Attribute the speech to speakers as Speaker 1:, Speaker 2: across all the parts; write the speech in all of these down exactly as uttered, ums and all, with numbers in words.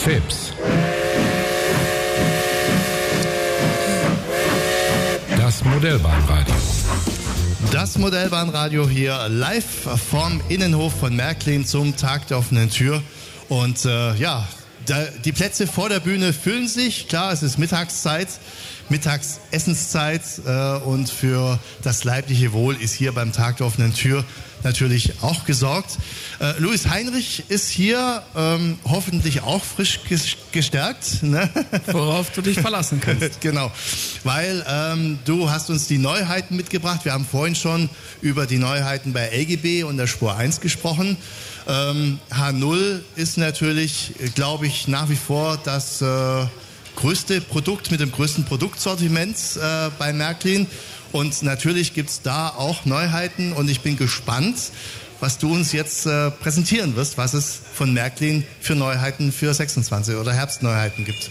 Speaker 1: Fips. Das Modellbahnradio.
Speaker 2: Das Modellbahnradio hier live vom Innenhof von Märklin zum Tag der offenen Tür. Und äh, ja, da, die Plätze vor der Bühne füllen sich. Klar, es ist Mittagszeit, Mittagsessenszeit äh, und für das leibliche Wohl ist hier beim Tag der offenen Tür natürlich auch gesorgt. Äh, Louis Heinrich ist hier, ähm, hoffentlich auch frisch gestärkt. Ne?
Speaker 3: Worauf du dich verlassen kannst.
Speaker 2: Genau, weil ähm, du hast uns die Neuheiten mitgebracht. Wir haben vorhin schon über die Neuheiten bei L G B und der Spur eins gesprochen. Ähm, H null ist natürlich, glaube ich, nach wie vor das äh, größte Produkt mit dem größten Produktsortiment äh, bei Märklin. Und natürlich gibt es da auch Neuheiten und ich bin gespannt, was du uns jetzt äh, präsentieren wirst, was es von Märklin für Neuheiten für sechsundzwanzig oder Herbstneuheiten gibt.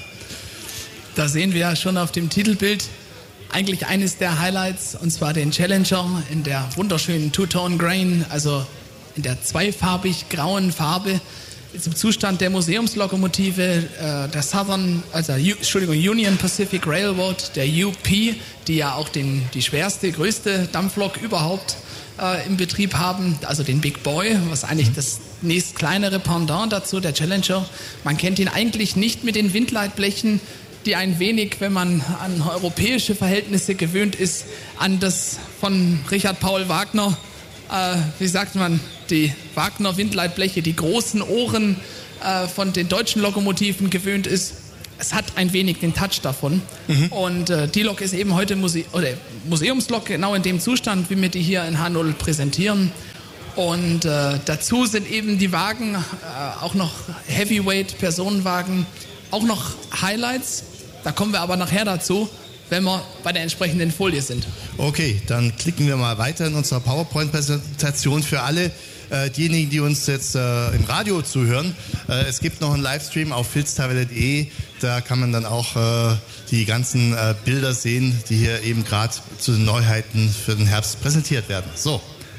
Speaker 3: Da sehen wir ja schon auf dem Titelbild eigentlich eines der Highlights, und zwar den Challenger in der wunderschönen Two-Tone Grain, also in der zweifarbig grauen Farbe. Jetzt im Zustand der Museumslokomotive äh, der Southern, also U, Entschuldigung, Union Pacific Railroad, der U P, die ja auch den, die schwerste, größte Dampflok überhaupt äh, im Betrieb haben, also den Big Boy, was eigentlich das nächst kleinere Pendant dazu, der Challenger. Man kennt ihn eigentlich nicht mit den Windleitblechen, die ein wenig, wenn man an europäische Verhältnisse gewöhnt ist, an das von Richard Paul Wagner, äh, wie sagt man, die Wagner-Windleitbleche, die großen Ohren äh, von den deutschen Lokomotiven gewöhnt ist. Es hat ein wenig den Touch davon. Mhm. Und äh, die Lok ist eben heute Muse- oder Museumslok, genau in dem Zustand, wie wir die hier in H null präsentieren. Und äh, dazu sind eben die Wagen, äh, auch noch Heavyweight-Personenwagen, auch noch Highlights. Da kommen wir aber nachher dazu, wenn wir bei der entsprechenden Folie sind.
Speaker 2: Okay, dann klicken wir mal weiter in unserer PowerPoint-Präsentation für alle äh, diejenigen, die uns jetzt äh, im Radio zuhören. Äh, es gibt noch einen Livestream auf filztavelle punkt de. Da kann man dann auch äh, die ganzen äh, Bilder sehen, die hier eben gerade zu den Neuheiten für den Herbst präsentiert werden. So,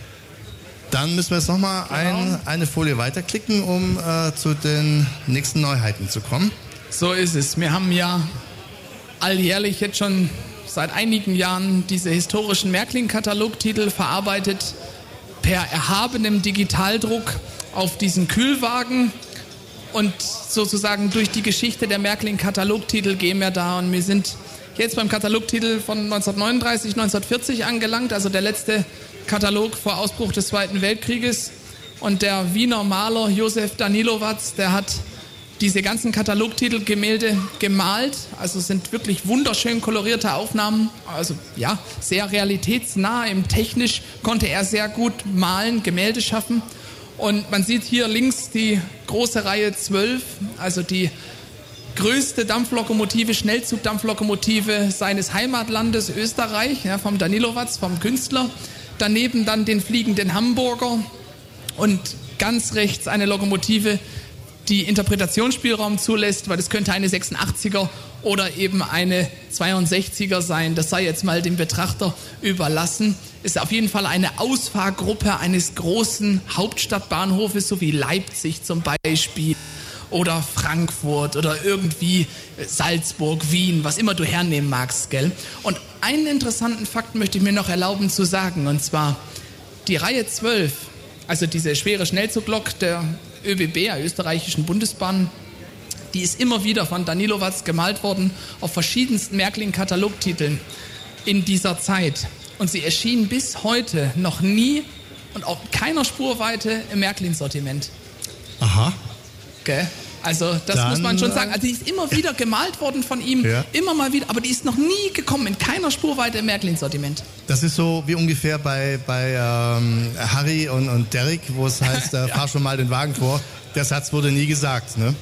Speaker 2: dann müssen wir jetzt nochmal ein, eine Folie weiterklicken, um äh, zu den nächsten Neuheiten zu kommen.
Speaker 3: So ist es. Wir haben ja alljährlich jetzt schon seit einigen Jahren diese historischen Märklin-Katalogtitel verarbeitet per erhabenem Digitaldruck auf diesen Kühlwagen, und sozusagen durch die Geschichte der Märklin-Katalogtitel gehen wir da, und wir sind jetzt beim Katalogtitel von neunzehnhundertneununddreißig, neunzehnhundertvierzig angelangt, also der letzte Katalog vor Ausbruch des Zweiten Weltkrieges, und der Wiener Maler Josef Danilowatz, der hat diese ganzen Katalogtitelgemälde gemalt, also sind wirklich wunderschön kolorierte Aufnahmen, also ja, sehr realitätsnah, im technisch konnte er sehr gut malen, Gemälde schaffen, und man sieht hier links die große Reihe zwölf, also die größte Dampflokomotive, Schnellzugdampflokomotive seines Heimatlandes Österreich, ja, vom Danilowatz, vom Künstler, daneben dann den fliegenden Hamburger und ganz rechts eine Lokomotive, die Interpretationsspielraum zulässt, weil das könnte eine sechsundachtziger oder eben eine zweiundsechziger sein. Das sei jetzt mal dem Betrachter überlassen. Ist auf jeden Fall eine Ausfahrgruppe eines großen Hauptstadtbahnhofes, so wie Leipzig zum Beispiel oder Frankfurt oder irgendwie Salzburg, Wien, was immer du hernehmen magst, gell? Und einen interessanten Fakt möchte ich mir noch erlauben zu sagen, und zwar die Reihe zwölf, also diese schwere Schnellzuglok der ÖBB, der österreichischen Bundesbahn, die ist immer wieder von Danilowatz gemalt worden auf verschiedensten Märklin-Katalogtiteln in dieser Zeit. Und sie erschien bis heute noch nie und auf keiner Spurweite im Märklin-Sortiment.
Speaker 2: Aha.
Speaker 3: Okay. Also das Dann, muss man schon sagen. Also die ist immer wieder gemalt worden von ihm, ja. immer mal wieder, aber die ist noch nie gekommen, in keiner Spurweite im Märklin-Sortiment.
Speaker 2: Das ist so wie ungefähr bei, bei ähm, Harry und, und Derek, wo es heißt, äh, ja. fahr schon mal den Wagen vor. Der Satz wurde nie gesagt, ne?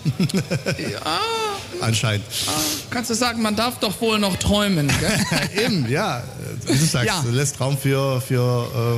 Speaker 3: Ja.
Speaker 2: Anscheinend.
Speaker 3: Kannst du sagen, man darf doch wohl noch träumen, gell?
Speaker 2: Eben, ja. Wie du sagst, ja. lässt Raum für, für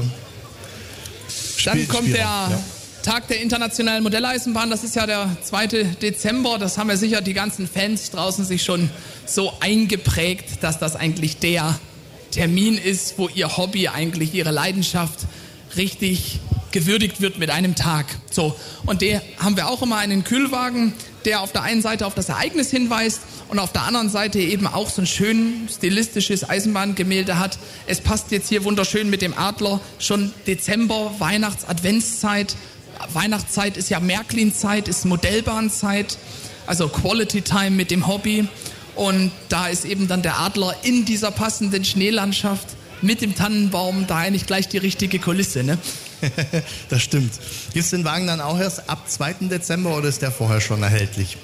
Speaker 2: äh, Spiel,
Speaker 3: Dann kommt
Speaker 2: Spielraum.
Speaker 3: der
Speaker 2: ja.
Speaker 3: Tag der internationalen Modelleisenbahn, das ist ja der zweite Dezember, das haben ja sicher die ganzen Fans draußen sich schon so eingeprägt, dass das eigentlich der Termin ist, wo ihr Hobby, eigentlich ihre Leidenschaft richtig gewürdigt wird mit einem Tag. So, und der haben wir auch immer einen Kühlwagen, der auf der einen Seite auf das Ereignis hinweist und auf der anderen Seite eben auch so ein schön stilistisches Eisenbahngemälde hat. Es passt jetzt hier wunderschön mit dem Adler, schon Dezember, Weihnachts-, Adventszeit. Weihnachtszeit ist ja Märklin-Zeit, ist Modellbahnzeit, also Quality Time mit dem Hobby. Und da ist eben dann der Adler in dieser passenden Schneelandschaft mit dem Tannenbaum da eigentlich gleich die richtige Kulisse, ne?
Speaker 2: Das stimmt. Gibt es den Wagen dann auch erst ab zweiten Dezember oder ist der vorher schon erhältlich?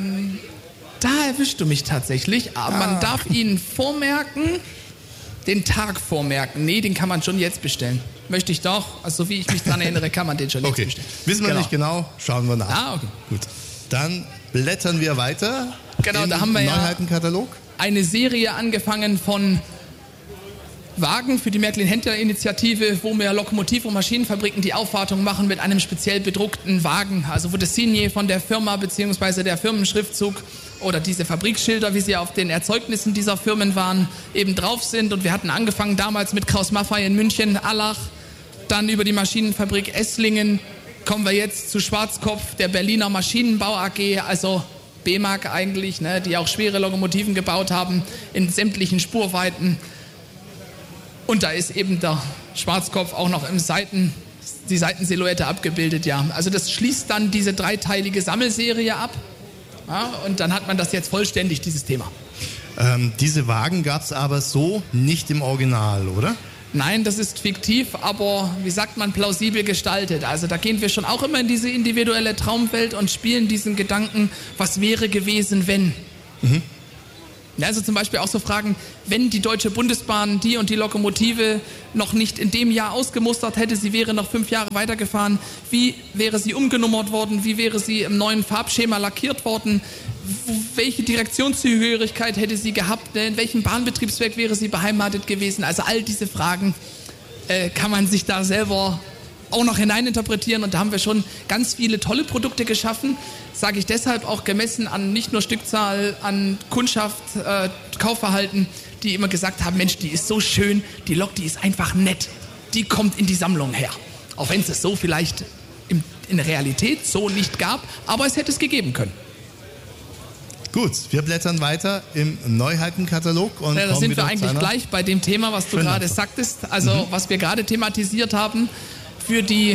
Speaker 3: Da erwischst du mich tatsächlich, aber ah. man darf ihn vormerken, den Tag vormerken. Nee, den kann man schon jetzt bestellen. Möchte ich doch, also so wie ich mich daran erinnere, kann man den schon
Speaker 2: okay.
Speaker 3: jetzt bestellen.
Speaker 2: Wissen wir
Speaker 3: genau.
Speaker 2: nicht genau, schauen wir nach.
Speaker 3: Ah, okay.
Speaker 2: Gut. Dann blättern wir weiter
Speaker 3: genau,
Speaker 2: im
Speaker 3: da haben wir
Speaker 2: Neuheitenkatalog.
Speaker 3: Ja eine Serie angefangen von Wagen für die Märklin-Händler-Initiative, wo wir Lokomotiv- und Maschinenfabriken die Aufwartung machen mit einem speziell bedruckten Wagen. Also wo das Signet von der Firma bzw. der Firmenschriftzug oder diese Fabrikschilder, wie sie auf den Erzeugnissen dieser Firmen waren, eben drauf sind. Und wir hatten angefangen damals mit Kraus Maffei in München, Allach, dann über die Maschinenfabrik Esslingen, kommen wir jetzt zu Schwarzkopf, der Berliner Maschinenbau A G, also B M A G eigentlich, ne, die auch schwere Lokomotiven gebaut haben in sämtlichen Spurweiten. Und da ist eben der Schwarzkopf auch noch im Seiten, die Seitensilhouette abgebildet, ja. Also das schließt dann diese dreiteilige Sammelserie ab. Ja, und dann hat man das jetzt vollständig, dieses Thema.
Speaker 2: Ähm, diese Wagen gab es aber so nicht im Original, oder?
Speaker 3: Nein, das ist fiktiv, aber wie sagt man, plausibel gestaltet. Also da gehen wir schon auch immer in diese individuelle Traumwelt und spielen diesen Gedanken, was wäre gewesen, wenn. Mhm. Also zum Beispiel auch so Fragen, wenn die Deutsche Bundesbahn die und die Lokomotive noch nicht in dem Jahr ausgemustert hätte, sie wäre noch fünf Jahre weitergefahren, wie wäre sie umgenummert worden, wie wäre sie im neuen Farbschema lackiert worden, welche Direktionszugehörigkeit hätte sie gehabt, in welchem Bahnbetriebswerk wäre sie beheimatet gewesen. Also all diese Fragen äh, kann man sich da selber auch noch hineininterpretieren und da haben wir schon ganz viele tolle Produkte geschaffen, sage ich deshalb auch gemessen an nicht nur Stückzahl, an Kundschaft, äh, Kaufverhalten, die immer gesagt haben, Mensch, die ist so schön, die Lok, die ist einfach nett, die kommt in die Sammlung her. Auch wenn es es so vielleicht im, in der Realität so nicht gab, aber es hätte es gegeben können.
Speaker 2: Gut, wir blättern weiter im Neuheitenkatalog. Und
Speaker 3: ja, da sind wir eigentlich gleich bei dem Thema, was du gerade sagtest, also mhm. was wir gerade thematisiert haben. Für die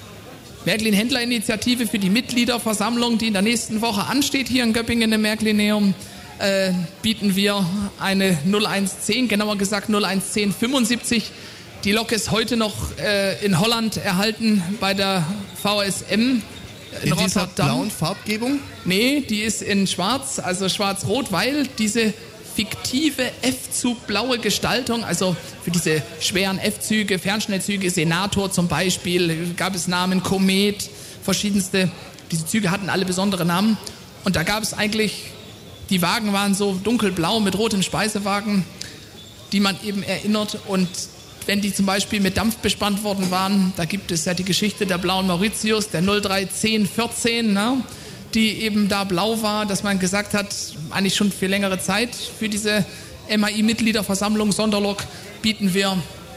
Speaker 3: Märklin-Händler-Initiative, für die Mitgliederversammlung, die in der nächsten Woche ansteht, hier in Göppingen im Märklineum, äh, bieten wir eine null eins zehn, genauer gesagt null eins zehn fünfundsiebzig. Die Lok ist heute noch äh, in Holland erhalten bei der V S M in, in Rotterdam.
Speaker 2: Dieser blauen Farbgebung?
Speaker 3: Nee, die ist in schwarz, also schwarz-rot, weil diese fiktive F-Zug-blaue Gestaltung, also für diese schweren F-Züge, Fernschnellzüge, Senator zum Beispiel, gab es Namen, Komet, verschiedenste. Diese Züge hatten alle besondere Namen und da gab es eigentlich, die Wagen waren so dunkelblau mit rotem Speisewagen, die man eben erinnert und wenn die zum Beispiel mit Dampf bespannt worden waren, da gibt es ja die Geschichte der blauen Mauritius, der null drei zehn vierzehn, ne? Die eben da blau war, dass man gesagt hat, eigentlich schon für längere Zeit, für diese M A I-Mitgliederversammlung Sonderlok bieten wir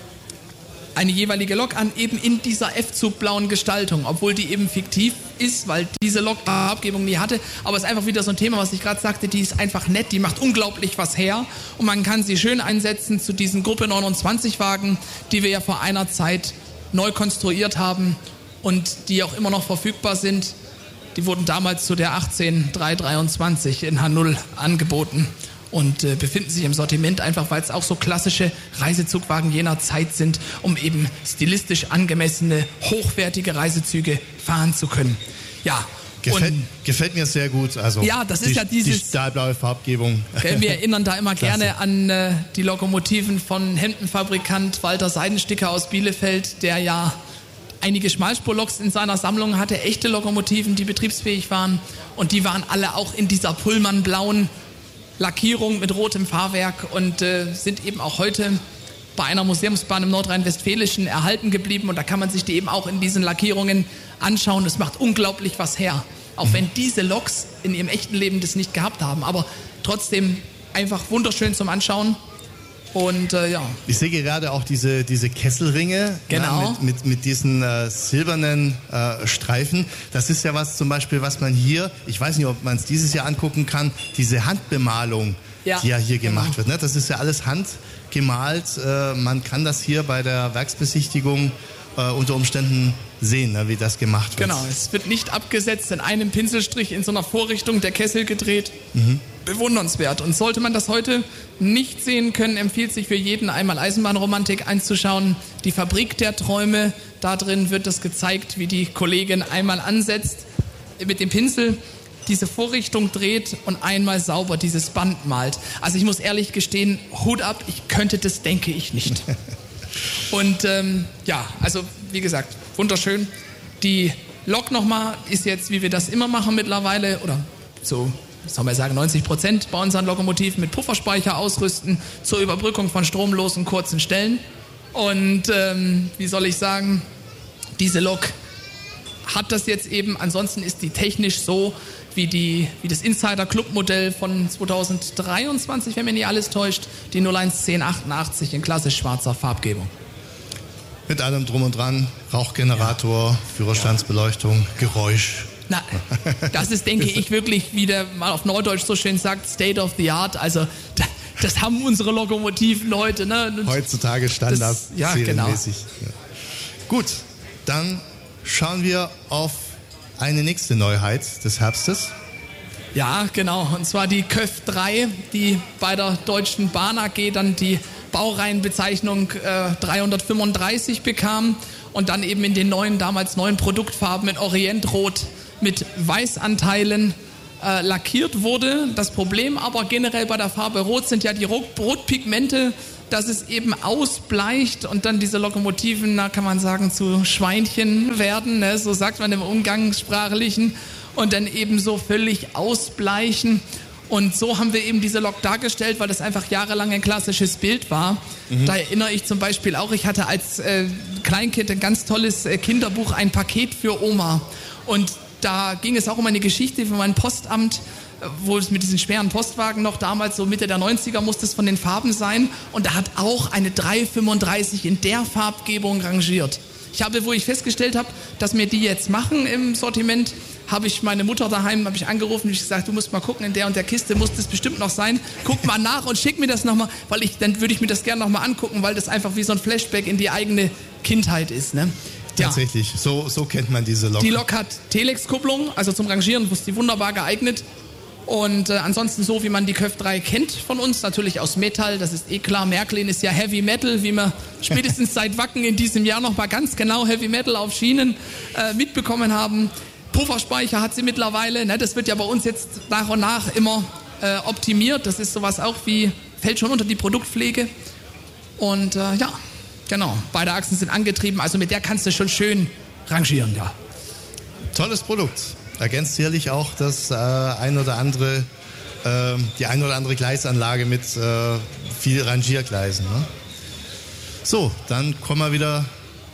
Speaker 3: eine jeweilige Lok an, eben in dieser F-Zug-blauen Gestaltung, obwohl die eben fiktiv ist, weil diese Lok die Farbgebung nie hatte, aber es ist einfach wieder so ein Thema, was ich gerade sagte, die ist einfach nett, die macht unglaublich was her und man kann sie schön einsetzen zu diesen Gruppe neunundzwanzig Wagen, die wir ja vor einer Zeit neu konstruiert haben und die auch immer noch verfügbar sind. Die wurden damals zu der achtzehn drei dreiundzwanzig in H null angeboten und äh, befinden sich im Sortiment, einfach weil es auch so klassische Reisezugwagen jener Zeit sind, um eben stilistisch angemessene, hochwertige Reisezüge fahren zu können. Ja,
Speaker 2: Gefällt, gefällt mir sehr gut. Also
Speaker 3: ja, das ist
Speaker 2: die,
Speaker 3: ja dieses,
Speaker 2: die stahlblaue Farbgebung.
Speaker 3: Wir erinnern da immer gerne an äh, die Lokomotiven von Hemdenfabrikant Walter Seidensticker aus Bielefeld, der ja einige Schmalspurloks in seiner Sammlung hatte, echte Lokomotiven, die betriebsfähig waren. Und die waren alle auch in dieser Pullman-blauen Lackierung mit rotem Fahrwerk und äh, sind eben auch heute bei einer Museumsbahn im Nordrhein-Westfälischen erhalten geblieben. Und da kann man sich die eben auch in diesen Lackierungen anschauen. Es macht unglaublich was her. Auch wenn diese Loks in ihrem echten Leben das nicht gehabt haben. Aber trotzdem einfach wunderschön zum Anschauen. Und äh, ja.
Speaker 2: Ich sehe gerade auch diese, diese Kesselringe,
Speaker 3: genau.
Speaker 2: ja, mit, mit, mit diesen äh, silbernen äh, Streifen. Das ist ja was zum Beispiel, was man hier, ich weiß nicht, ob man es dieses Jahr angucken kann, diese Handbemalung, ja, die ja hier genau. gemacht wird. Ne? Das ist ja alles handgemalt. Äh, man kann das hier bei der Werksbesichtigung äh, unter Umständen sehen, ne, wie das gemacht wird.
Speaker 3: Genau, es wird nicht abgesetzt, in einem Pinselstrich in so einer Vorrichtung der Kessel gedreht. Mhm. Bewundernswert. Und sollte man das heute nicht sehen können, empfiehlt sich für jeden einmal Eisenbahnromantik einzuschauen. Die Fabrik der Träume, da drin wird das gezeigt, wie die Kollegin einmal ansetzt, mit dem Pinsel diese Vorrichtung dreht und einmal sauber dieses Band malt. Also ich muss ehrlich gestehen, Hut ab, ich könnte das, denke ich, nicht. Und ähm, ja, also wie gesagt, wunderschön. Die Lok nochmal ist jetzt, wie wir das immer machen mittlerweile, oder so, soll man sagen, neunzig Prozent bei unseren Lokomotiven mit Pufferspeicher ausrüsten zur Überbrückung von stromlosen kurzen Stellen. Und ähm, wie soll ich sagen, diese Lok hat das jetzt eben, ansonsten ist die technisch so wie, die, wie das Insider-Club-Modell von zweitausenddreiundzwanzig, wenn mir nicht alles täuscht, die null eins zehn achtundachtzig in klassisch schwarzer Farbgebung.
Speaker 2: Mit allem drum und dran, Rauchgenerator, ja. Führerstandsbeleuchtung, ja. Geräusch.
Speaker 3: Na, das ist, denke ich, wirklich, wie der mal auf Neudeutsch so schön sagt, State of the Art. Also das, das haben unsere Lokomotiven heute. Ne?
Speaker 2: Heutzutage Standard, das,
Speaker 3: ja, serienmäßig.
Speaker 2: Genau. Ja. Gut, dann schauen wir auf eine nächste Neuheit des Herbstes.
Speaker 3: Ja, genau. Und zwar die K Ö F drei, die bei der Deutschen Bahn A G dann die Baureihenbezeichnung äh, dreihundertfünfunddreißig bekam und dann eben in den neuen, damals neuen Produktfarben in Orientrot mit Weißanteilen äh, lackiert wurde. Das Problem aber generell bei der Farbe Rot sind ja die Rotpigmente, dass es eben ausbleicht und dann diese Lokomotiven, da kann man sagen, zu Schweinchen werden, ne? So sagt man im Umgangssprachlichen, und dann eben so völlig ausbleichen. Und so haben wir eben diese Lok dargestellt, weil das einfach jahrelang ein klassisches Bild war. Mhm. Da erinnere ich zum Beispiel auch, ich hatte als äh, Kleinkind ein ganz tolles äh, Kinderbuch, ein Paket für Oma. Und da ging es auch um eine Geschichte von meinem Postamt, wo es mit diesen schweren Postwagen noch damals, so Mitte der neunziger, musste es von den Farben sein. Und da hat auch eine dreihundertfünfunddreißig in der Farbgebung rangiert. Ich habe, wo ich festgestellt habe, dass wir die jetzt machen im Sortiment, habe ich meine Mutter daheim, habe ich angerufen und ich gesagt, du musst mal gucken, in der und der Kiste muss das bestimmt noch sein. Guck mal nach und schick mir das nochmal, weil ich, dann würde ich mir das gerne nochmal angucken, weil das einfach wie so ein Flashback in die eigene Kindheit ist. Ne?
Speaker 2: Ja. Tatsächlich, so, so kennt man diese Lok.
Speaker 3: Die Lok hat Telex-Kupplung, also zum Rangieren ist die wunderbar geeignet. Und äh, ansonsten so, wie man die K Ö F drei kennt von uns, natürlich aus Metall, das ist eh klar. Märklin ist ja Heavy Metal, wie wir spätestens seit Wacken in diesem Jahr noch mal ganz genau Heavy Metal auf Schienen äh, mitbekommen haben. Pufferspeicher hat sie mittlerweile, ne, das wird ja bei uns jetzt nach und nach immer äh, optimiert. Das ist sowas auch wie, fällt schon unter die Produktpflege. Und äh, ja, genau, beide Achsen sind angetrieben, also mit der kannst du schon schön rangieren, ja.
Speaker 2: Tolles Produkt. Ergänzt sicherlich auch das äh, ein oder andere, äh, die ein oder andere Gleisanlage mit äh, viel Rangiergleisen. Ne? So, dann kommen wir wieder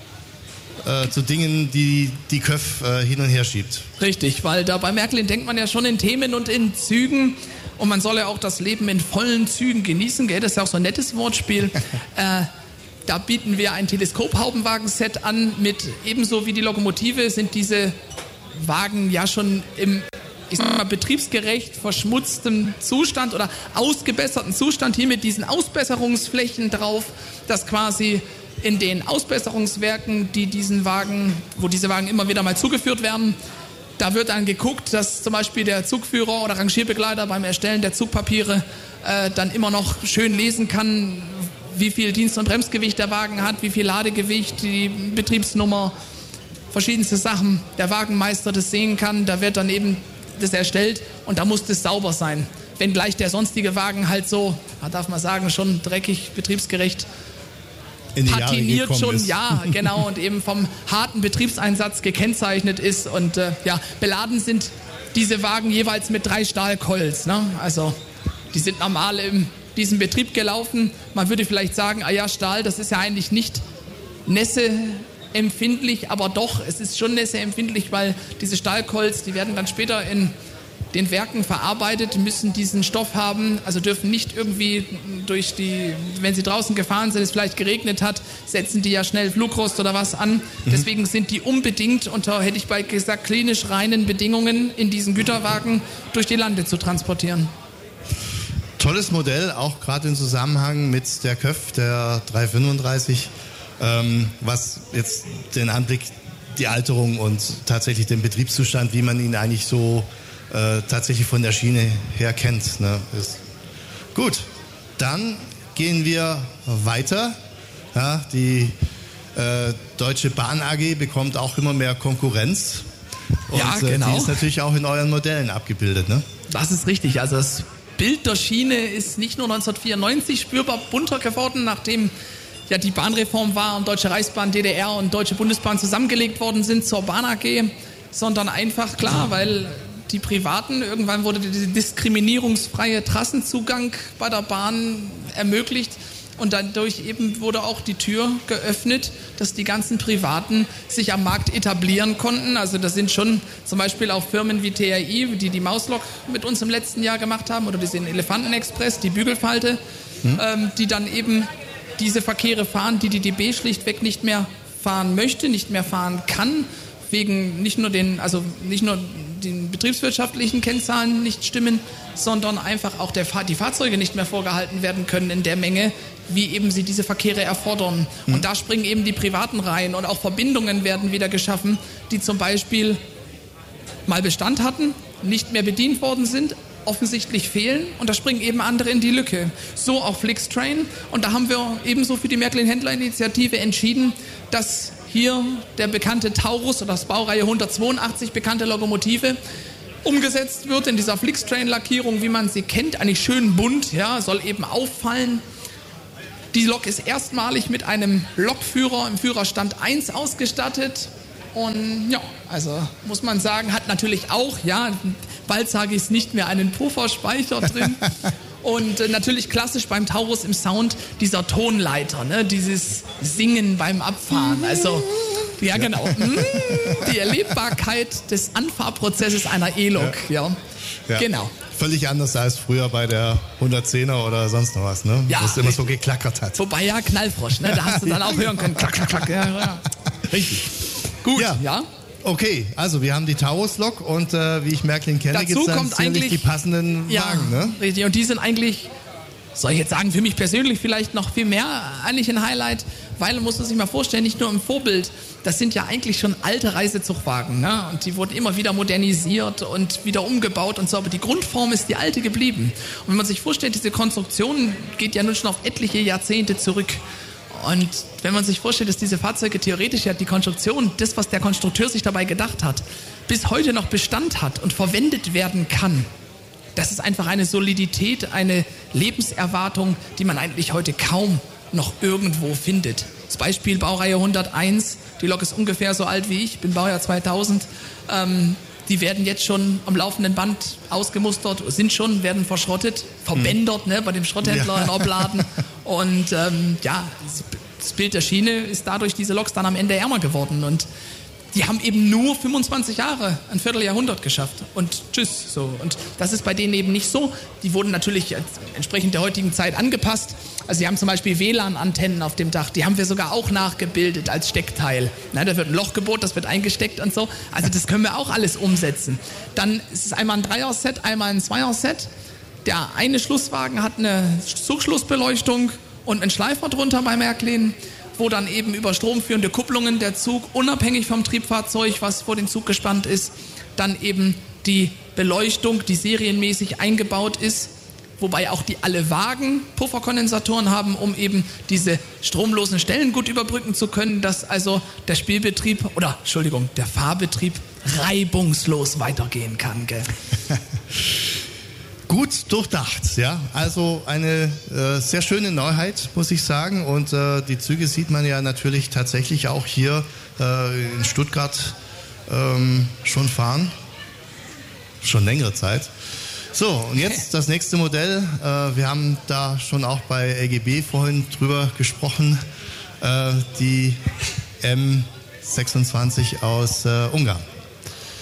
Speaker 2: äh, zu Dingen, die die K Ö F äh, hin und her schiebt.
Speaker 3: Richtig, weil da bei Märklin denkt man ja schon in Themen und in Zügen, und man soll ja auch das Leben in vollen Zügen genießen, gell? Das ist ja auch so ein nettes Wortspiel. äh, da bieten wir ein Teleskop-Haubenwagen-Set an mit, ebenso wie die Lokomotive sind diese Wagen ja schon im, ich sag mal, betriebsgerecht verschmutztem Zustand oder ausgebesserten Zustand, hier mit diesen Ausbesserungsflächen drauf, dass quasi in den Ausbesserungswerken, die diesen Wagen, wo diese Wagen immer wieder mal zugeführt werden, da wird dann geguckt, dass zum Beispiel der Zugführer oder Rangierbegleiter beim Erstellen der Zugpapiere äh, dann immer noch schön lesen kann, wie viel Dienst- und Bremsgewicht der Wagen hat, wie viel Ladegewicht, die Betriebsnummer, verschiedenste Sachen, der Wagenmeister das sehen kann, da wird dann eben das erstellt und da muss das sauber sein. Wenn gleich der sonstige Wagen halt so, darf man sagen, schon dreckig, betriebsgerecht,
Speaker 2: in die
Speaker 3: patiniert schon,
Speaker 2: ist.
Speaker 3: Ja, genau, und eben vom harten Betriebseinsatz gekennzeichnet ist und äh, ja, beladen sind diese Wagen jeweils mit drei Stahlkolls, ne? Also die sind normal in diesem Betrieb gelaufen. Man würde vielleicht sagen, ah ja, Stahl, das ist ja eigentlich nicht Nässe empfindlich, aber doch, es ist schon nässeempfindlich, weil diese Stahlkolz, die werden dann später in den Werken verarbeitet, müssen diesen Stoff haben, also dürfen nicht irgendwie durch die, wenn sie draußen gefahren sind, es vielleicht geregnet hat, setzen die ja schnell Flugrost oder was an. Mhm. Deswegen sind die unbedingt unter, hätte ich bald gesagt, klinisch reinen Bedingungen in diesen Güterwagen durch die Lande zu transportieren.
Speaker 2: Tolles Modell, auch gerade im Zusammenhang mit der Köf, der dreihundertfünfunddreißig, ähm, was jetzt den Anblick, die Alterung und tatsächlich den Betriebszustand, wie man ihn eigentlich so Äh, tatsächlich von der Schiene her kennt. Ne? Ist gut, dann gehen wir weiter. Ja, die äh, Deutsche Bahn A G bekommt auch immer mehr Konkurrenz. Und
Speaker 3: ja,
Speaker 2: äh,
Speaker 3: genau.
Speaker 2: die ist natürlich auch in euren Modellen abgebildet. Ne?
Speaker 3: Das ist richtig. Also das Bild der Schiene ist nicht nur neunzehnhundertvierundneunzig spürbar bunter geworden, nachdem ja die Bahnreform war und Deutsche Reichsbahn, D D R und Deutsche Bundesbahn zusammengelegt worden sind zur Bahn A G, sondern einfach klar, weil die Privaten, irgendwann wurde der diskriminierungsfreie Trassenzugang bei der Bahn ermöglicht und dadurch eben wurde auch die Tür geöffnet, dass die ganzen Privaten sich am Markt etablieren konnten. Also das sind schon zum Beispiel auch Firmen wie T R I, die die Mauslok mit uns im letzten Jahr gemacht haben oder den Elefantenexpress, die Bügelfalte, hm. ähm, die dann eben diese Verkehre fahren, die die D B schlichtweg nicht mehr fahren möchte, nicht mehr fahren kann, wegen nicht nur den, also nicht nur den betriebswirtschaftlichen Kennzahlen nicht stimmen, sondern einfach auch der, die Fahrzeuge nicht mehr vorgehalten werden können in der Menge, wie eben sie diese Verkehre erfordern. Mhm. Und da springen eben die Privaten rein und auch Verbindungen werden wieder geschaffen, die zum Beispiel mal Bestand hatten, nicht mehr bedient worden sind, offensichtlich fehlen und da springen eben andere in die Lücke. So auch Flixtrain und da haben wir ebenso für die Märklin-Händler-Initiative entschieden, dass hier der bekannte Taurus oder das Baureihe hundertzweiundachtzig bekannte Lokomotive umgesetzt wird in dieser Flixtrain-Lackierung, wie man sie kennt, eigentlich schön bunt, ja, soll eben auffallen. Die Lok ist erstmalig mit einem Lokführer im Führerstand eins ausgestattet und ja, also muss man sagen, hat natürlich auch, ja, bald sage ich es nicht mehr, einen Pufferspeicher drin. Und äh, natürlich klassisch beim Taurus im Sound dieser Tonleiter, ne? Dieses Singen beim Abfahren. Also, ja genau, die Erlebbarkeit des Anfahrprozesses einer E-Lok. Ja. Ja, ja, genau.
Speaker 2: Völlig anders als früher bei der hundertzehner oder sonst noch was, ne?
Speaker 3: Ja,
Speaker 2: wo es immer so geklackert hat.
Speaker 3: Wobei ja Knallfrosch, ne? Da hast du dann auch hören können, klack, klack, klack. Ja, ja. Richtig. Gut, ja. ja.
Speaker 2: Okay, also wir haben die Taurus-Lok und äh, wie ich Märklin kenne, gibt es dann sicherlich die passenden
Speaker 3: ja,
Speaker 2: Wagen. Ne?
Speaker 3: Richtig, und die sind eigentlich, soll ich jetzt sagen, für mich persönlich vielleicht noch viel mehr eigentlich ein Highlight, weil man muss sich mal vorstellen, nicht nur im Vorbild, das sind ja eigentlich schon alte Reisezugwagen, ne? Und die wurden immer wieder modernisiert und wieder umgebaut und so, aber die Grundform ist die alte geblieben. Und wenn man sich vorstellt, diese Konstruktion geht ja nun schon auf etliche Jahrzehnte zurück. Und wenn man sich vorstellt, dass diese Fahrzeuge theoretisch ja die Konstruktion, das, was der Konstrukteur sich dabei gedacht hat, bis heute noch Bestand hat und verwendet werden kann, das ist einfach eine Solidität, eine Lebenserwartung, die man eigentlich heute kaum noch irgendwo findet. Das Beispiel Baureihe hunderteins, die Lok ist ungefähr so alt wie ich, bin Baujahr zweitausend, ähm, die werden jetzt schon am laufenden Band ausgemustert, sind schon, werden verschrottet, verbändert, ne, bei dem Schrotthändler ja. in Obladen. Und ähm, ja, das Bild der Schiene ist dadurch diese Loks dann am Ende ärmer geworden. Und die haben eben nur fünfundzwanzig Jahre, ein Vierteljahrhundert geschafft. Und tschüss. So. Und das ist bei denen eben nicht so. Die wurden natürlich entsprechend der heutigen Zeit angepasst. Also sie haben zum Beispiel W L A N-Antennen auf dem Dach. Die haben wir sogar auch nachgebildet als Steckteil. Na, da wird ein Loch gebohrt, das wird eingesteckt und so. Also das können wir auch alles umsetzen. Dann ist es einmal ein Dreier-Set, einmal ein Zweier-Set. Der eine Schlusswagen hat eine Zugschlussbeleuchtung und einen Schleifer drunter bei Märklin, wo dann eben über stromführende Kupplungen der Zug, unabhängig vom Triebfahrzeug, was vor den Zug gespannt ist, dann eben die Beleuchtung, die serienmäßig eingebaut ist, wobei auch die alle Wagen Pufferkondensatoren haben, um eben diese stromlosen Stellen gut überbrücken zu können, dass also der Spielbetrieb, oder Entschuldigung, der Fahrbetrieb reibungslos weitergehen kann. Gell?
Speaker 2: Gut durchdacht, ja. Also eine äh, sehr schöne Neuheit, muss ich sagen. Und äh, die Züge sieht man ja natürlich tatsächlich auch hier äh, in Stuttgart ähm, schon fahren. Schon längere Zeit. So, und jetzt das nächste Modell. Äh, wir haben da schon auch bei L G B vorhin drüber gesprochen. Äh, die M sechsundzwanzig aus äh, Ungarn.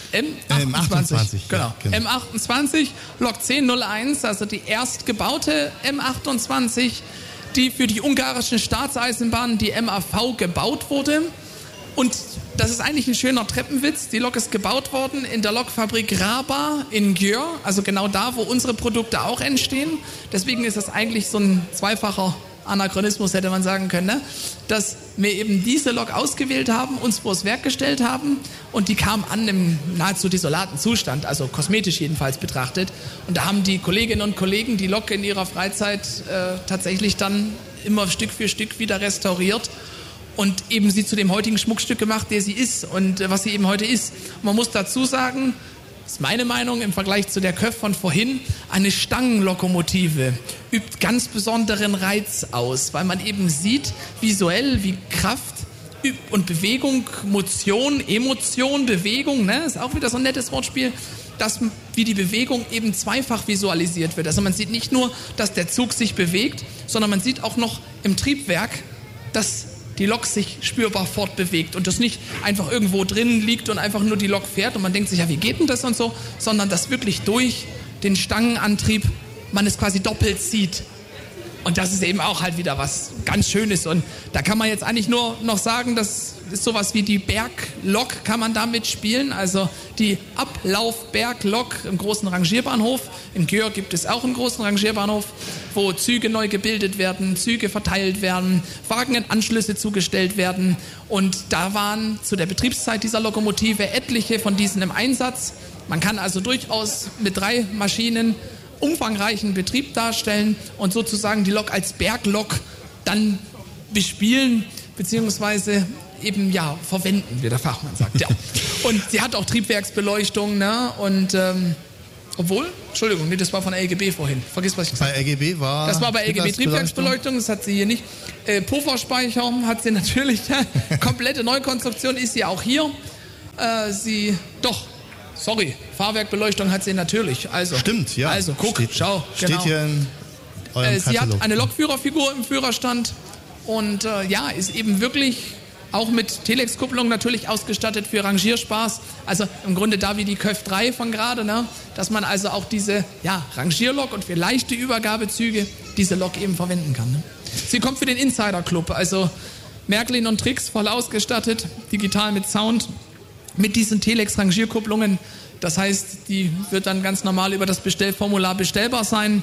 Speaker 3: M achtundzwanzig.
Speaker 2: M achtundzwanzig,
Speaker 3: genau.
Speaker 2: Ja, genau.
Speaker 3: M achtundzwanzig, Lok zehn null eins, also die erst gebaute M achtundzwanzig, die für die ungarischen Staatseisenbahnen, die M A V, gebaut wurde. Und das ist eigentlich ein schöner Treppenwitz. Die Lok ist gebaut worden in der Lokfabrik Raba in Győr, also genau da, wo unsere Produkte auch entstehen. Deswegen ist das eigentlich so ein zweifacher Anachronismus, hätte man sagen können, ne? Dass wir eben diese Lok ausgewählt haben, uns vor das Werk gestellt haben und die kam an im nahezu desolaten Zustand, also kosmetisch jedenfalls betrachtet. Und da haben die Kolleginnen und Kollegen die Lok in ihrer Freizeit äh, tatsächlich dann immer Stück für Stück wieder restauriert und eben sie zu dem heutigen Schmuckstück gemacht, der sie ist und äh, was sie eben heute ist. Und man muss dazu sagen, das ist meine Meinung im Vergleich zu der Köf von vorhin, eine Stangenlokomotive übt ganz besonderen Reiz aus, weil man eben sieht, visuell, wie Kraft und Bewegung, Motion, Emotion, Bewegung, ne, ist auch wieder so ein nettes Wortspiel, dass wie die Bewegung eben zweifach visualisiert wird. Also man sieht nicht nur, dass der Zug sich bewegt, sondern man sieht auch noch im Triebwerk, dass die Lok sich spürbar fortbewegt und das nicht einfach irgendwo drin liegt und einfach nur die Lok fährt und man denkt sich, ja, wie geht denn das und so, sondern dass wirklich durch den Stangenantrieb man es quasi doppelt sieht. Und das ist eben auch halt wieder was ganz Schönes und da kann man jetzt eigentlich nur noch sagen, das ist sowas wie die Berglok, kann man damit spielen, also die Ablaufberglok im großen Rangierbahnhof. In Győr gibt es auch einen großen Rangierbahnhof, wo Züge neu gebildet werden, Züge verteilt werden, Wagen in Anschlüsse zugestellt werden und da waren zu der Betriebszeit dieser Lokomotive etliche von diesen im Einsatz. Man kann also durchaus mit drei Maschinen umfangreichen Betrieb darstellen und sozusagen die Lok als Berglok dann bespielen, beziehungsweise eben, ja, verwenden, wie der Fachmann sagt, ja. Und sie hat auch Triebwerksbeleuchtung, ne, und, ähm, obwohl, Entschuldigung, nee, das war von L G B vorhin, vergiss, was ich gesagt habe.
Speaker 2: Bei L G B war...
Speaker 3: Das war bei L G B Triebwerksbeleuchtung, das hat sie hier nicht. Äh, Pufferspeicher hat sie natürlich, komplette Neukonstruktion ist sie auch hier. Äh, sie, doch, sorry, Fahrwerkbeleuchtung hat sie natürlich. Also,
Speaker 2: Stimmt, ja.
Speaker 3: Also, guck,
Speaker 2: steht,
Speaker 3: schau.
Speaker 2: Steht
Speaker 3: genau.
Speaker 2: hier in eurem
Speaker 3: äh, Sie
Speaker 2: Katalog.
Speaker 3: hat eine Lokführerfigur im Führerstand und äh, ja, ist eben wirklich auch mit Telex-Kupplung natürlich ausgestattet für Rangierspaß. Also im Grunde da wie die Köf drei von gerade, ne? Dass man also auch diese ja, Rangierlok und für leichte Übergabezüge diese Lok eben verwenden kann. Ne? Sie kommt für den Insider-Club, also Märklin und Trix voll ausgestattet, digital mit Sound, mit diesen Telex-Rangierkupplungen. Das heißt, die wird dann ganz normal über das Bestellformular bestellbar sein.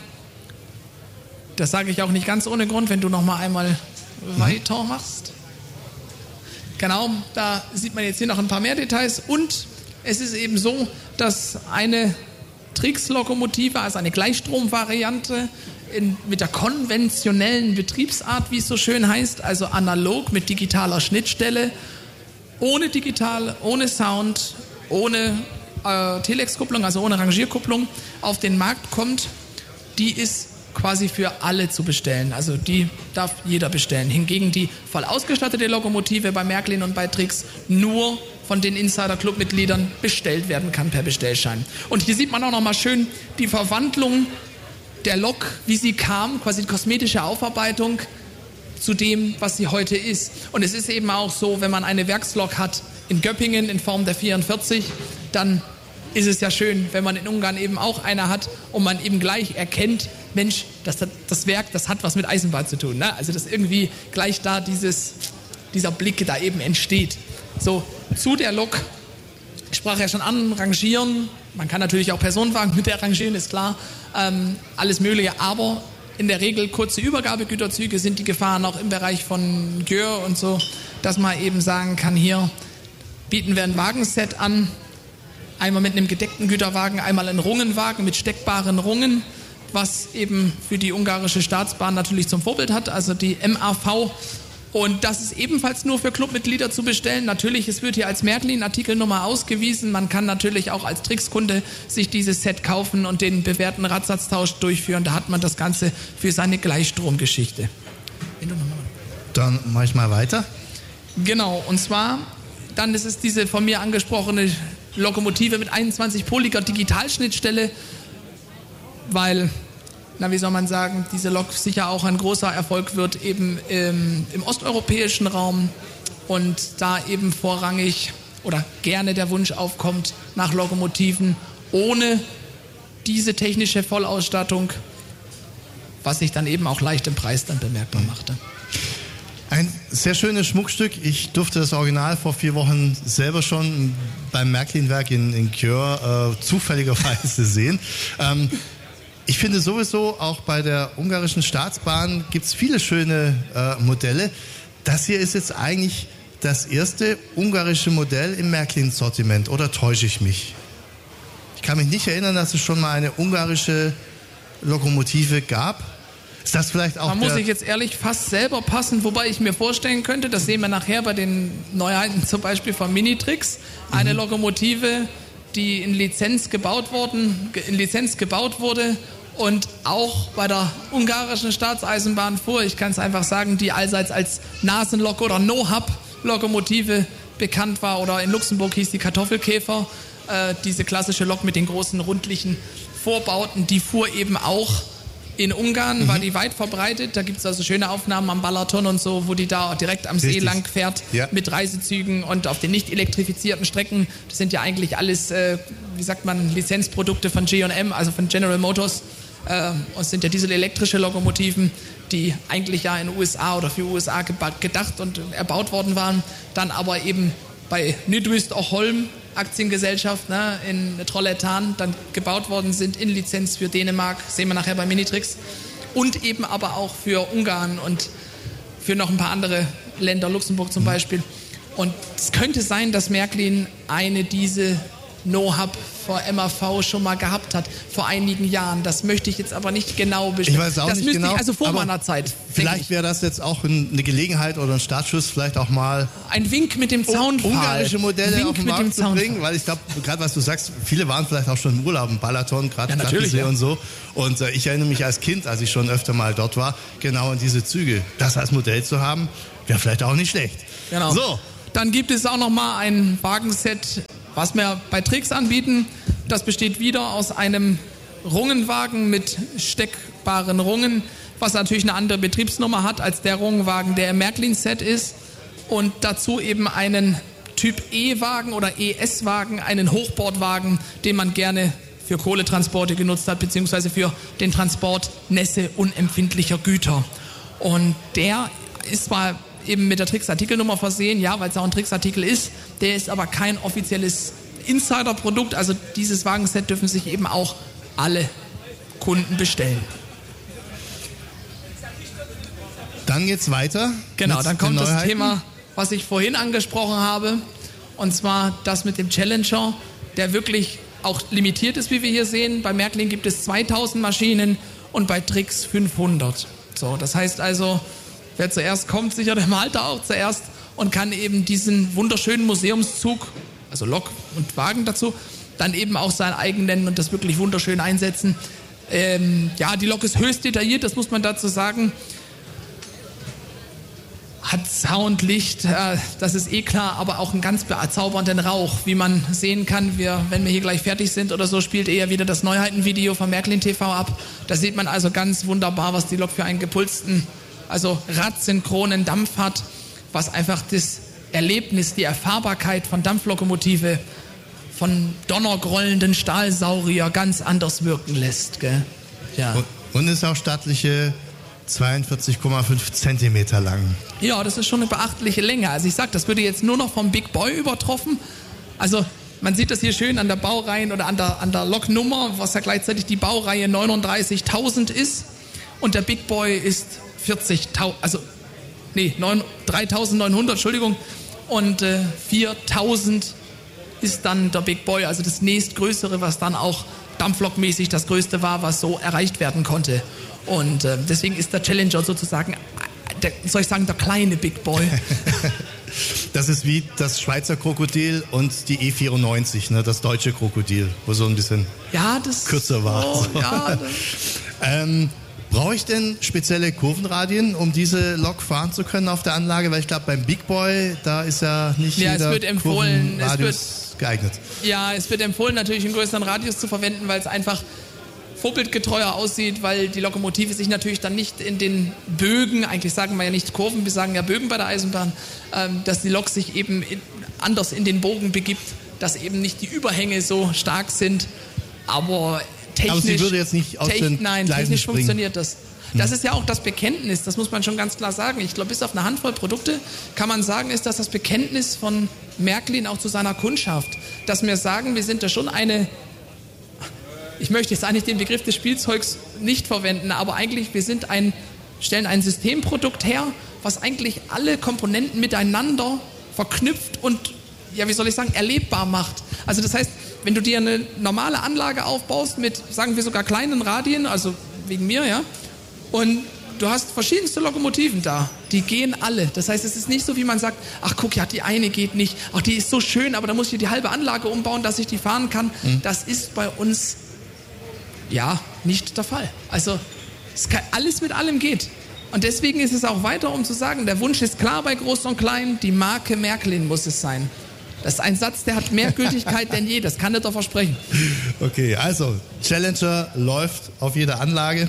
Speaker 3: Das sage ich auch nicht ganz ohne Grund, wenn du noch mal einmal weitermachst. Genau, da sieht man jetzt hier noch ein paar mehr Details und es ist eben so, dass eine Trix-Lokomotive, also eine Gleichstromvariante in, mit der konventionellen Betriebsart, wie es so schön heißt, also analog mit digitaler Schnittstelle, ohne digital, ohne Sound, ohne äh, Telex-Kupplung, also ohne Rangierkupplung auf den Markt kommt, die ist quasi für alle zu bestellen. Also die darf jeder bestellen. Hingegen die voll ausgestattete Lokomotive bei Märklin und bei Trix nur von den Insider-Club-Mitgliedern bestellt werden kann per Bestellschein. Und hier sieht man auch nochmal schön die Verwandlung der Lok, wie sie kam, quasi die kosmetische Aufarbeitung zu dem, was sie heute ist. Und es ist eben auch so, wenn man eine Werkslok hat in Göppingen in Form der vierundvierzig, dann ist es ja schön, wenn man in Ungarn eben auch eine hat und man eben gleich erkennt, Mensch, das, das Werk, das hat was mit Eisenbahn zu tun. Ne? Also dass irgendwie gleich da dieses, dieser Blick da eben entsteht. So, zu der Lok, ich sprach ja schon an, rangieren, man kann natürlich auch Personenwagen mit der rangieren, ist klar, ähm, alles Mögliche, aber in der Regel kurze Übergabegüterzüge sind die Gefahren auch im Bereich von Győr und so, dass man eben sagen kann, hier bieten wir ein Wagenset an, einmal mit einem gedeckten Güterwagen, einmal ein Rungenwagen mit steckbaren Rungen, was eben für die ungarische Staatsbahn natürlich zum Vorbild hat, also die M A V. Und das ist ebenfalls nur für Clubmitglieder zu bestellen. Natürlich, es wird hier als Märklin-Artikelnummer ausgewiesen. Man kann natürlich auch als Trix-Kunde sich dieses Set kaufen und den bewährten Radsatztausch durchführen. Da hat man das Ganze für seine Gleichstromgeschichte. Wenn du noch mal
Speaker 2: Dann mache ich mal weiter.
Speaker 3: Genau, und zwar, dann ist es diese von mir angesprochene Lokomotive mit einundzwanzig-poliger Digitalschnittstelle, weil, na wie soll man sagen, diese Lok sicher auch ein großer Erfolg wird eben im, im osteuropäischen Raum und da eben vorrangig oder gerne der Wunsch aufkommt nach Lokomotiven ohne diese technische Vollausstattung, was sich dann eben auch leicht im Preis dann bemerkbar machte.
Speaker 2: Ein sehr schönes Schmuckstück. Ich durfte das Original vor vier Wochen selber schon beim Märklin-Werk in, in Kjör äh, zufälligerweise sehen. Ähm, ich finde sowieso, auch bei der ungarischen Staatsbahn gibt es viele schöne äh, Modelle. Das hier ist jetzt eigentlich das erste ungarische Modell im Märklin-Sortiment, oder täusche ich mich? Ich kann mich nicht erinnern, dass es schon mal eine ungarische Lokomotive gab. Ist das vielleicht auch...
Speaker 3: Da muss ich jetzt ehrlich fast selber passen, wobei ich mir vorstellen könnte, das sehen wir nachher bei den Neuheiten zum Beispiel von Minitrix, eine mhm. Lokomotive, die in Lizenz gebaut worden, in Lizenz gebaut wurde und auch bei der ungarischen Staatseisenbahn fuhr. Ich kann es einfach sagen, die allseits als Nasenlok oder No-Hub-Lokomotive bekannt war, oder in Luxemburg hieß die Kartoffelkäfer, äh, diese klassische Lok mit den großen rundlichen Vorbauten, die fuhr eben auch in Ungarn, mhm. war die weit verbreitet. Da gibt es also schöne Aufnahmen am Balaton und so, wo die da direkt am
Speaker 2: Richtig.
Speaker 3: See lang fährt, ja. mit Reisezügen und auf den nicht elektrifizierten Strecken. Das sind ja eigentlich alles, äh, wie sagt man, Lizenzprodukte von G und M, also von General Motors. Äh, und es sind ja dieselelektrische Lokomotiven, die eigentlich ja in den U S A oder für U S A gedacht und erbaut worden waren. Dann aber eben bei Nydwist auch Holm, Aktiengesellschaft, ne, in Trolletan dann gebaut worden sind in Lizenz für Dänemark, sehen wir nachher bei Minitrix, und eben aber auch für Ungarn und für noch ein paar andere Länder, Luxemburg zum Beispiel. Und es könnte sein, dass Märklin eine diese No-Hub vor M A V schon mal gehabt hat, vor einigen Jahren. Das möchte ich jetzt aber nicht genau bestimmen.
Speaker 2: Ich weiß auch
Speaker 3: das
Speaker 2: nicht
Speaker 3: müsste
Speaker 2: genau,
Speaker 3: ich also vor
Speaker 2: aber
Speaker 3: meiner Zeit.
Speaker 2: Vielleicht wäre das jetzt auch eine Gelegenheit oder ein Startschuss, vielleicht auch mal
Speaker 3: ein Wink mit dem Zaunpfahl.
Speaker 2: Ungarische Modelle
Speaker 3: Wink
Speaker 2: auf den Markt zu bringen, weil ich glaube, gerade was du sagst, viele waren vielleicht auch schon im Urlaub im Balaton, gerade
Speaker 3: ja, Plattensee
Speaker 2: ja. und so. Und äh, ich erinnere mich als Kind, als ich schon öfter mal dort war, genau an diese Züge. Das als Modell zu haben, wäre vielleicht auch nicht schlecht.
Speaker 3: Genau.
Speaker 2: So.
Speaker 3: Dann gibt es auch noch mal ein Wagenset, was wir bei Trix anbieten. Das besteht wieder aus einem Rungenwagen mit steckbaren Rungen, was natürlich eine andere Betriebsnummer hat als der Rungenwagen, der im Märklin-Set ist. Und dazu eben einen Typ E-Wagen oder E S-Wagen, einen Hochbordwagen, den man gerne für Kohletransporte genutzt hat, beziehungsweise für den Transport nässe-unempfindlicher Güter. Und der ist zwar eben mit der Trix-Artikelnummer versehen, ja, weil es auch ein Trix-Artikel ist, der ist aber kein offizielles Insider-Produkt, also dieses Wagenset dürfen sich eben auch alle Kunden bestellen.
Speaker 2: Dann geht's weiter.
Speaker 3: Genau, dann kommt das Thema, was ich vorhin angesprochen habe, und zwar das mit dem Challenger, der wirklich auch limitiert ist, wie wir hier sehen. Bei Märklin gibt es zweitausend Maschinen und bei Trix fünfhundert. So, das heißt also, wer zuerst kommt, sicher der Malter auch zuerst und kann eben diesen wunderschönen Museumszug, also Lok und Wagen dazu, dann eben auch sein eigen nennen und das wirklich wunderschön einsetzen. Ähm, ja, die Lok ist höchst detailliert, das muss man dazu sagen. Hat Sound, Licht, äh, das ist eh klar, aber auch einen ganz bezaubernden Rauch, wie man sehen kann. Wir, wenn wir hier gleich fertig sind oder so, spielt eher wieder das Neuheitenvideo von Märklin T V ab. Da sieht man also ganz wunderbar, was die Lok für einen gepulsten, also radsynchronen Dampf hat, was einfach das Erlebnis, die Erfahrbarkeit von Dampflokomotive, von donnergrollenden Stahlsaurier ganz anders wirken lässt. Gell? Ja.
Speaker 2: Und, und ist auch stattliche zweiundvierzig Komma fünf Zentimeter lang.
Speaker 3: Ja, das ist schon eine beachtliche Länge. Also ich sag, das würde jetzt nur noch vom Big Boy übertroffen. Also man sieht das hier schön an der Baureihe oder an der, an der Loknummer, was ja gleichzeitig die Baureihe neununddreißigtausend ist. Und der Big Boy ist vierzigtausend, also nee, dreitausendneunhundert, Entschuldigung. Und äh, viertausend ist dann der Big Boy, also das nächstgrößere, was dann auch dampflokmäßig das größte war, was so erreicht werden konnte. Und äh, deswegen ist der Challenger sozusagen, der, soll ich sagen, der kleine Big Boy.
Speaker 2: Das ist wie das Schweizer Krokodil und die E vierundneunzig, ne, das deutsche Krokodil, wo so ein bisschen
Speaker 3: ja, das,
Speaker 2: kürzer war.
Speaker 3: Oh,
Speaker 2: so.
Speaker 3: ja,
Speaker 2: ähm, brauche ich denn spezielle Kurvenradien, um diese Lok fahren zu können auf der Anlage? Weil ich glaube, beim Big Boy, da ist ja nicht
Speaker 3: ja,
Speaker 2: jeder
Speaker 3: es wird empfohlen, es wird,
Speaker 2: geeignet.
Speaker 3: Ja, es wird empfohlen, natürlich einen größeren Radius zu verwenden, weil es einfach vorbildgetreuer aussieht, weil die Lokomotive sich natürlich dann nicht in den Bögen, eigentlich sagen wir ja nicht Kurven, wir sagen ja Bögen bei der Eisenbahn, ähm, dass die Lok sich eben in, anders in den Bogen begibt, dass eben nicht die Überhänge so stark sind, aber technisch,
Speaker 2: aber sie würde jetzt nicht aus
Speaker 3: techn,
Speaker 2: den
Speaker 3: nein,
Speaker 2: Gleisen
Speaker 3: technisch
Speaker 2: springen.
Speaker 3: Funktioniert das. Das ist ja auch das Bekenntnis, das muss man schon ganz klar sagen. Ich glaube, bis auf eine Handvoll Produkte kann man sagen, ist das das Bekenntnis von Märklin auch zu seiner Kundschaft. Dass wir sagen, wir sind da schon eine, ich möchte jetzt eigentlich den Begriff des Spielzeugs nicht verwenden, aber eigentlich wir sind ein, stellen ein Systemprodukt her, was eigentlich alle Komponenten miteinander verknüpft und, ja, wie soll ich sagen, erlebbar macht. Also das heißt, wenn du dir eine normale Anlage aufbaust mit, sagen wir sogar kleinen Radien, also wegen mir, ja, und du hast verschiedenste Lokomotiven da, die gehen alle. Das heißt, es ist nicht so, wie man sagt, ach guck, ja, die eine geht nicht, ach, die ist so schön, aber da muss ich die halbe Anlage umbauen, dass ich die fahren kann. Mhm. Das ist bei uns, ja, nicht der Fall. Also, es kann, alles mit allem geht. Und deswegen ist es auch weiter, um zu sagen, der Wunsch ist klar bei Groß und Klein, die Marke Märklin muss es sein. Das ist ein Satz, der hat mehr Gültigkeit denn je, das kann ich dir versprechen.
Speaker 2: Okay, also, Challenger läuft auf jeder Anlage.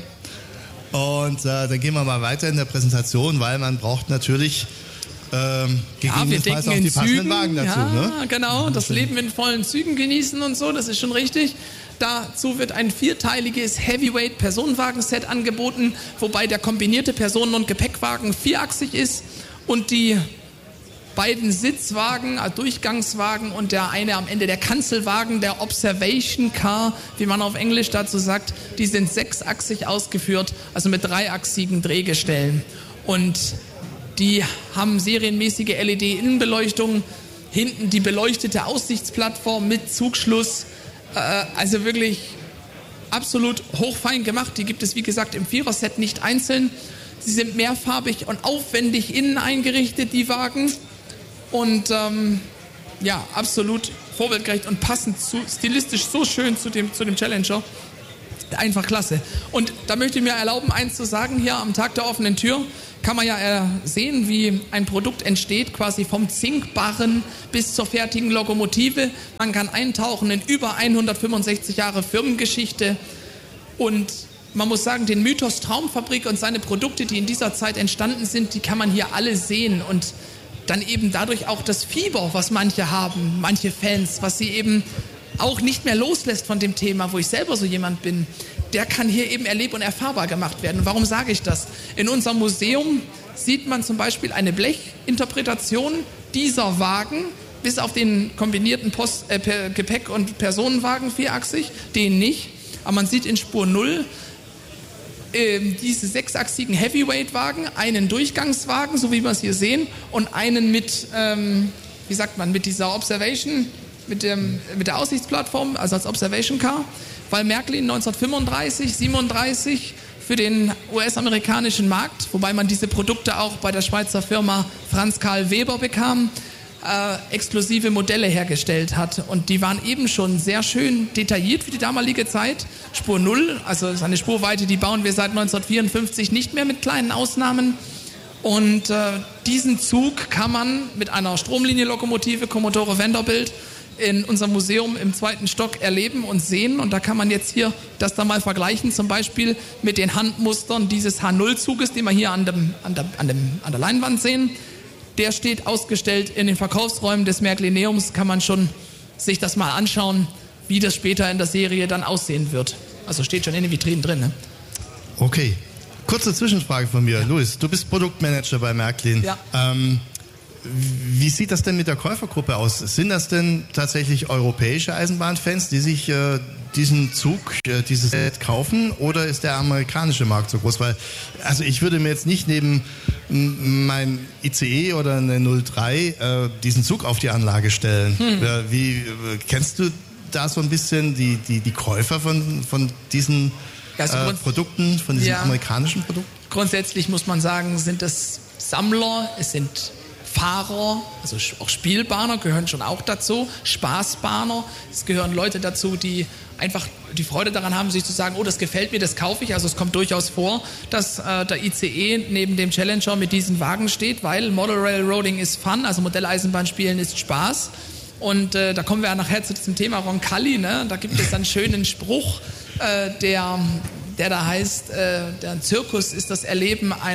Speaker 2: Und äh, dann gehen wir mal weiter in der Präsentation, weil man braucht natürlich ähm, gegebenenfalls
Speaker 3: ja,
Speaker 2: auch die passenden
Speaker 3: Zügen,
Speaker 2: Wagen dazu.
Speaker 3: Ja,
Speaker 2: ne?
Speaker 3: genau, das Leben in vollen Zügen genießen und so, das ist schon richtig. Dazu wird ein vierteiliges Heavyweight-Personenwagenset angeboten, wobei der kombinierte Personen- und Gepäckwagen vierachsig ist und die beiden Sitzwagen, also Durchgangswagen und der eine am Ende der Kanzelwagen, der Observation Car, wie man auf Englisch dazu sagt, die sind sechsachsig ausgeführt, also mit dreiachsigen Drehgestellen. Und die haben serienmäßige L E D-Innenbeleuchtung, hinten die beleuchtete Aussichtsplattform mit Zugschluss, äh, also wirklich absolut hochfein gemacht. Die gibt es, wie gesagt, im Viererset nicht einzeln. Sie sind mehrfarbig und aufwendig innen eingerichtet, die Wagen. Und ähm, ja, absolut vorbildgerecht und passend zu, stilistisch so schön zu dem, zu dem Challenger. Einfach klasse. Und da möchte ich mir erlauben, eins zu sagen, hier am Tag der offenen Tür kann man ja äh, sehen, wie ein Produkt entsteht, quasi vom Zinkbarren bis zur fertigen Lokomotive. Man kann eintauchen in über hundertfünfundsechzig Jahre Firmengeschichte und man muss sagen, den Mythos Traumfabrik und seine Produkte, die in dieser Zeit entstanden sind, die kann man hier alle sehen und dann eben dadurch auch das Fieber, was manche haben, manche Fans, was sie eben auch nicht mehr loslässt von dem Thema, wo ich selber so jemand bin, der kann hier eben erleb- und erfahrbar gemacht werden. Und warum sage ich das? In unserem Museum sieht man zum Beispiel eine Blechinterpretation dieser Wagen, bis auf den kombinierten Post, äh, Gepäck- und Personenwagen vierachsig, den nicht. Aber man sieht in Spur null diese sechsachsigen Heavyweight-Wagen, einen Durchgangswagen, so wie wir es hier sehen, und einen mit, ähm, wie sagt man, mit dieser Observation, mit, dem, mit der Aussichtsplattform, also als Observation Car, weil Märklin neunzehnhundertfünfunddreißig, siebenunddreißig für den U S-amerikanischen Markt, wobei man diese Produkte auch bei der Schweizer Firma Franz Karl Weber bekam, äh, exklusive Modelle hergestellt hat. Und die waren eben schon sehr schön detailliert für die damalige Zeit. Spur null, also ist eine Spurweite, die bauen wir seit neunzehnhundertvierundfünfzig nicht mehr mit kleinen Ausnahmen. Und äh, diesen Zug kann man mit einer Stromlinienlokomotive Commodore Vanderbilt in unserem Museum im zweiten Stock erleben und sehen. Und da kann man jetzt hier das dann mal vergleichen, zum Beispiel mit den Handmustern dieses H null Zuges, den wir hier an, dem, an, der, an, dem, an der Leinwand sehen. Der steht ausgestellt in den Verkaufsräumen des Märklineums, kann man schon sich das mal anschauen, wie das später in der Serie dann aussehen wird. Also steht schon in den Vitrinen drin. Ne?
Speaker 2: Okay, kurze Zwischenfrage von mir.
Speaker 3: Ja.
Speaker 2: Louis, du bist Produktmanager bei Märklin.
Speaker 3: Ja.
Speaker 2: Ähm, wie sieht das denn mit der Käufergruppe aus? Sind das denn tatsächlich europäische Eisenbahnfans, die sich äh, diesen Zug, äh, dieses Set kaufen, oder ist der amerikanische Markt so groß? Weil, also ich würde mir jetzt nicht neben mein I C E oder eine null drei äh, diesen Zug auf die Anlage stellen. Hm. Äh, wie äh, kennst du da so ein bisschen die, die, die Käufer von, von diesen ja, also äh, Produkten, von diesen ja, amerikanischen Produkten?
Speaker 3: Grundsätzlich muss man sagen, sind das Sammler, es sind Fahrer, also auch Spielbahner gehören schon auch dazu, Spaßbahner, es gehören Leute dazu, die einfach die Freude daran haben, sich zu sagen, oh, das gefällt mir, das kaufe ich. Also es kommt durchaus vor, dass äh, der I C E neben dem Challenger mit diesen Wagen steht, weil Model Railroading ist Fun, also Modelleisenbahn spielen ist Spaß. Und äh, da kommen wir ja nachher zu diesem Thema Roncalli, ne? Da gibt es einen schönen Spruch, äh, der, der da heißt, äh, der Zirkus ist das Erleben einer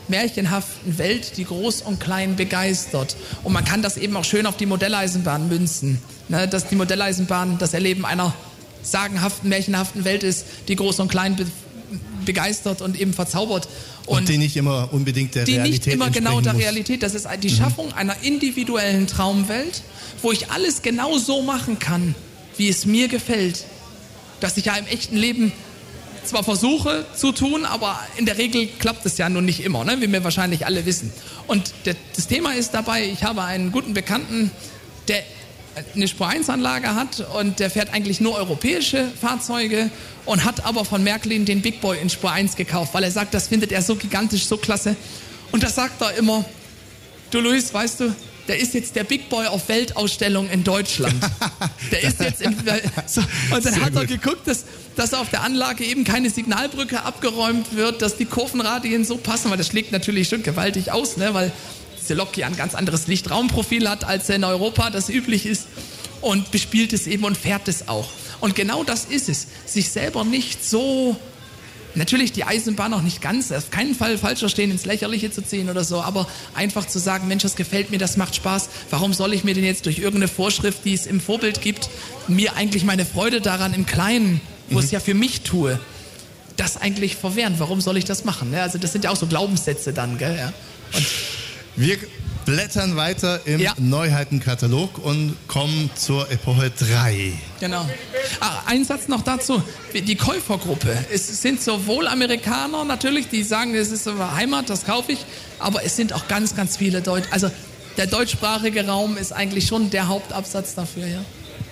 Speaker 3: märchenhaften Welt, die Groß und Klein begeistert. Und man kann das eben auch schön auf die Modelleisenbahn münzen. Ne, dass die Modelleisenbahn das Erleben einer sagenhaften, märchenhaften Welt ist, die Groß und Klein be- begeistert und eben verzaubert.
Speaker 2: Und, und die nicht immer unbedingt der
Speaker 3: die
Speaker 2: Realität
Speaker 3: nicht immer genau der
Speaker 2: muss.
Speaker 3: Realität. Das ist die Schaffung mhm. einer individuellen Traumwelt, wo ich alles genau so machen kann, wie es mir gefällt. Dass ich ja im echten Leben zwar versuche zu tun, aber in der Regel klappt es ja nun nicht immer, ne? Wie wir wahrscheinlich alle wissen. Und der, das Thema ist dabei, ich habe einen guten Bekannten, der eine Spur eins Anlage hat und der fährt eigentlich nur europäische Fahrzeuge und hat aber von Märklin den Big Boy in Spur eins gekauft, weil er sagt, das findet er so gigantisch, so klasse. Und da sagt er immer, du Luis, weißt du, der ist jetzt der Big Boy auf Weltausstellung in Deutschland. Der ist jetzt in, so, und dann Sehr hat er gut. geguckt, dass, dass auf der Anlage eben keine Signalbrücke abgeräumt wird, dass die Kurvenradien so passen, weil das schlägt natürlich schon gewaltig aus, ne, weil diese Lok ja ein ganz anderes Lichtraumprofil hat, als in Europa das üblich ist, und bespielt es eben und fährt es auch. Und genau das ist es, sich selber nicht so, natürlich die Eisenbahn auch nicht ganz, auf keinen Fall falsch verstehen, ins Lächerliche zu ziehen oder so, aber einfach zu sagen, Mensch, das gefällt mir, das macht Spaß, warum soll ich mir denn jetzt durch irgendeine Vorschrift, die es im Vorbild gibt, mir eigentlich meine Freude daran im Kleinen, wo mhm. ich es ja für mich tue, das eigentlich verwehren, warum soll ich das machen? Also das sind ja auch so Glaubenssätze dann, gell? Ja. Und
Speaker 2: wir blättern weiter im ja. Neuheitenkatalog und kommen zur Epoche drei.
Speaker 3: Genau. Ah, ein Satz noch dazu. Die Käufergruppe. Es sind sowohl Amerikaner natürlich, die sagen, das ist Heimat, das kaufe ich, aber es sind auch ganz, ganz viele Deutsche. Also der deutschsprachige Raum ist eigentlich schon der Hauptabsatz dafür, ja.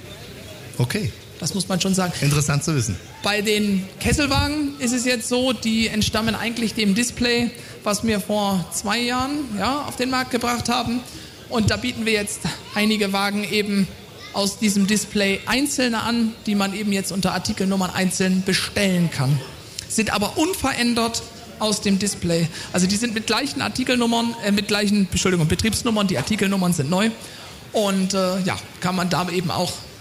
Speaker 2: Okay.
Speaker 3: Das muss man schon sagen.
Speaker 2: Interessant zu wissen.
Speaker 3: Bei den Kesselwagen ist es jetzt so, die entstammen eigentlich dem Display, was wir vor zwei Jahren ja, auf den Markt gebracht haben. Und da bieten wir jetzt einige Wagen eben aus diesem Display einzelne an, die man eben jetzt unter Artikelnummern einzeln bestellen kann. Sind aber unverändert aus dem Display. Also die sind mit gleichen Artikelnummern, äh, mit gleichen, Entschuldigung, Betriebsnummern, die Artikelnummern sind neu. Und äh, ja, kann man da eben auch